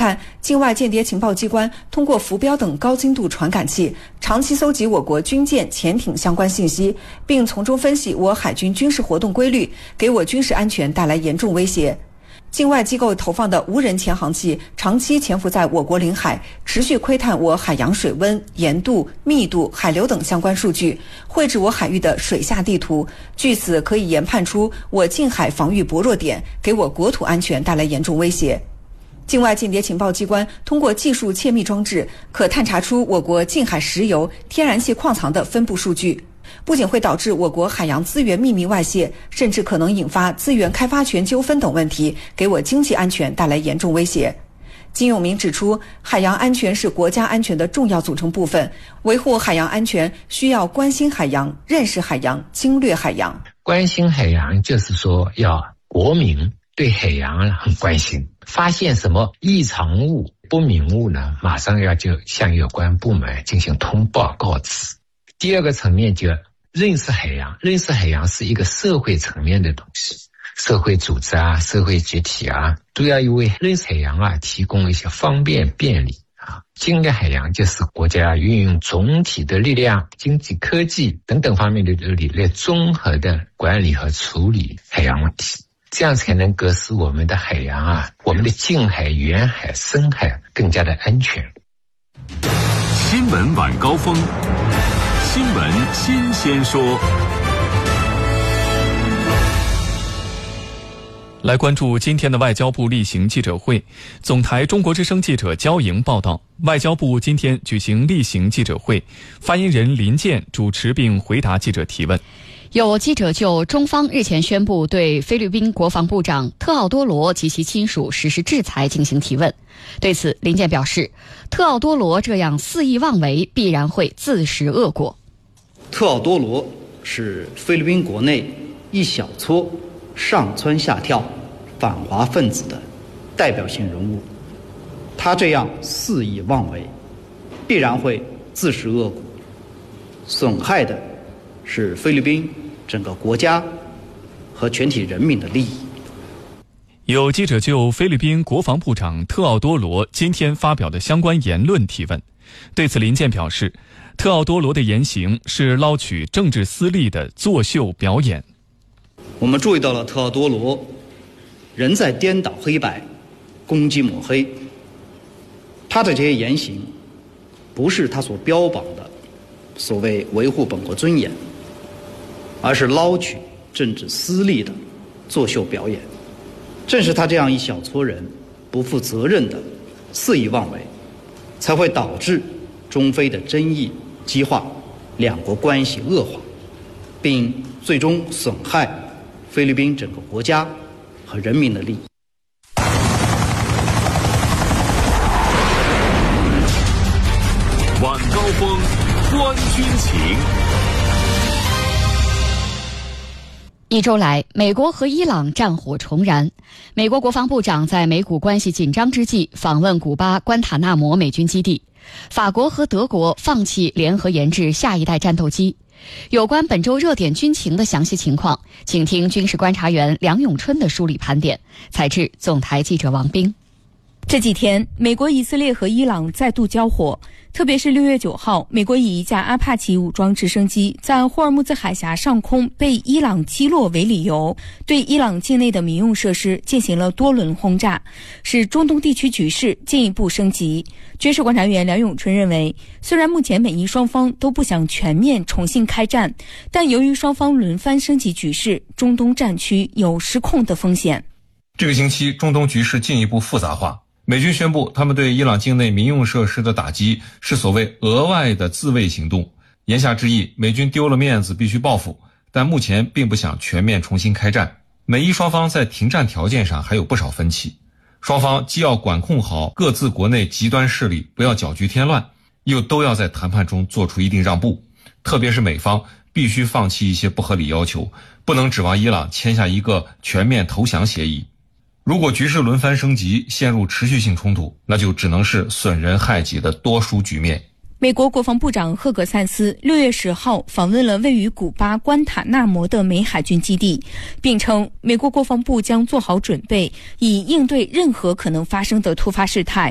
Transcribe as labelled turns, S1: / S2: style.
S1: 看，境外间谍情报机关通过浮标等高精度传感器，长期搜集我国军舰、潜艇相关信息，并从中分析我海军军事活动规律，给我军事安全带来严重威胁。境外机构投放的无人潜航器长期潜伏在我国领海，持续窥探我海洋水温、盐度、密度、海流等相关数据，绘制我海域的水下地图。据此可以研判出我近海防御薄弱点，给我国土安全带来严重威胁。境外间谍情报机关通过技术窃密装置，可探查出我国近海石油、天然气矿藏的分布数据，不仅会导致我国海洋资源秘密外泄，甚至可能引发资源开发权纠纷等问题，给我经济安全带来严重威胁。金永明指出，海洋安全是国家安全的重要组成部分，维护海洋安全需要关心海洋、认识海洋、经略海洋。
S2: 关心海洋就是说要国民对海洋很关心，发现什么异常物、不明物呢，马上要就向有关部门进行通报告知。第二个层面就认识海洋，认识海洋是一个社会层面的东西，社会组织啊、社会集体啊，都要为认识海洋啊提供一些方便便利啊。经略海洋就是国家运用总体的力量、经济、科技等等方面的力量，综合的管理和处理海洋问题，这样才能够使我们的海洋啊、我们的近海、远海、深海更加的安全。
S3: 新闻晚高峰，新闻新鲜说。
S4: 来关注今天的外交部例行记者会。总台中国之声记者焦莹报道，外交部今天举行例行记者会，发言人林健主持并回答记者提问。
S5: 有记者就中方日前宣布对菲律宾国防部长特奥多罗及其亲属实施制裁进行提问。对此，林健表示，特奥多罗这样肆意妄为必然会自食恶果。
S6: 特奥多罗是菲律宾国内一小撮上蹿下跳反华分子的代表性人物，他这样肆意妄为必然会自食恶果，损害的是菲律宾整个国家和全体人民的利益。
S4: 有记者就菲律宾国防部长特奥多罗今天发表的相关言论提问。对此，林健表示，特奥多罗的言行是捞取政治私利的作秀表演。
S6: 我们注意到了特奥多罗仍在颠倒黑白、攻击抹黑，他的这些言行不是他所标榜的所谓维护本国尊严，而是捞取政治私利的作秀表演。正是他这样一小撮人不负责任的肆意妄为，才会导致中菲的争议激化，两国关系恶化，并最终损害菲律宾整个国家和人民的利益。
S3: 晚高峰，观军情。
S5: 一周来，美国和伊朗战火重燃。美国国防部长在美古关系紧张之际访问古巴关塔纳摩美军基地。法国和德国放弃联合研制下一代战斗机。有关本周热点军情的详细情况，请听军事观察员梁永春的梳理盘点。采制总台记者王冰。
S7: 这几天，美国、以色列和伊朗再度交火，特别是6月9号，美国以一架阿帕奇武装直升机在霍尔木兹海峡上空被伊朗击落为理由，对伊朗境内的民用设施进行了多轮轰炸，使中东地区局势进一步升级。军事观察员梁永春认为，虽然目前美伊双方都不想全面重新开战，但由于双方轮番升级局势，中东战区有失控的风险。
S8: 这个星期，中东局势进一步复杂化。美军宣布，他们对伊朗境内民用设施的打击是所谓额外的自卫行动。言下之意，美军丢了面子必须报复，但目前并不想全面重新开战。美伊双方在停战条件上还有不少分歧，双方既要管控好各自国内极端势力，不要搅局添乱，又都要在谈判中做出一定让步。特别是美方必须放弃一些不合理要求，不能指望伊朗签下一个全面投降协议。如果局势轮番升级，陷入持续性冲突，那就只能是损人害己的多输局面。
S7: 美国国防部长赫格塞斯6月10号访问了位于古巴关塔纳摩的美海军基地，并称美国国防部将做好准备，以应对任何可能发生的突发事态。